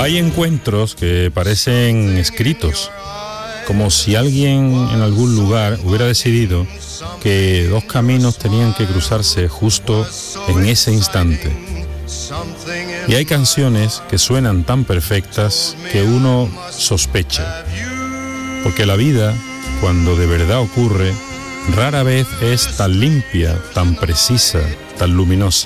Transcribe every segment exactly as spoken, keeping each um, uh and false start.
Hay encuentros que parecen escritos, como si alguien en algún lugar hubiera decidido que dos caminos tenían que cruzarse justo en ese instante. Y hay canciones que suenan tan perfectas que uno sospecha, porque la vida, cuando de verdad ocurre, rara vez es tan limpia, tan precisa, tan luminosa.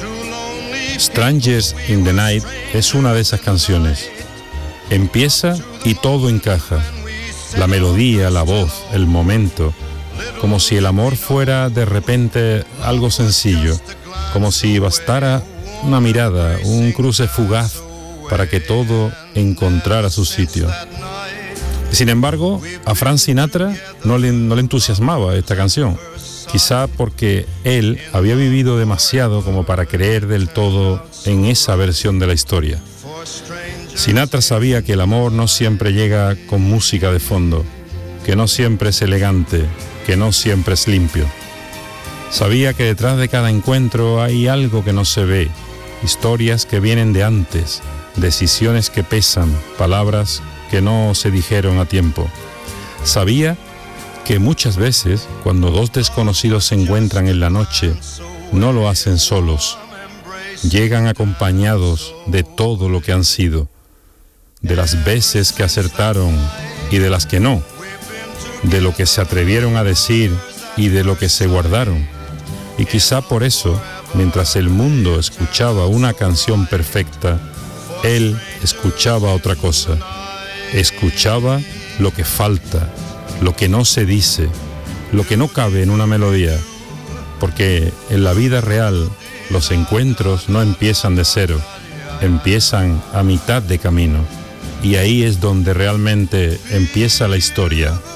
Strangers in the Night es una de esas canciones. Empieza y todo encaja. La melodía, la voz, el momento, como si el amor fuera de repente algo sencillo, como si bastara una mirada, un cruce fugaz para que todo encontrara su sitio. Sin embargo, a Frank Sinatra no le, no le entusiasmaba esta canción, quizá porque él había vivido demasiado como para creer del todo en esa versión de la historia. Sinatra sabía que el amor no siempre llega con música de fondo, que no siempre es elegante, que no siempre es limpio. Sabía que detrás de cada encuentro hay algo que no se ve, historias que vienen de antes, decisiones que pesan, palabras que no se dijeron a tiempo. Sabía que muchas veces, cuando dos desconocidos se encuentran en la noche, no lo hacen solos. Llegan acompañados de todo lo que han sido, de las veces que acertaron y de las que no, de lo que se atrevieron a decir y de lo que se guardaron. Y quizá por eso, mientras el mundo escuchaba una canción perfecta, él escuchaba otra cosa. Escuchaba lo que falta, lo que no se dice, lo que no cabe en una melodía, porque en la vida real los encuentros no empiezan de cero, empiezan a mitad de camino, y ahí es donde realmente empieza la historia